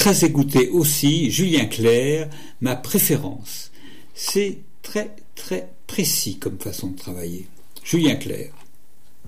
très écouté aussi, Julien Clerc, ma préférence. C'est très très précis comme façon de travailler. Julien Clerc.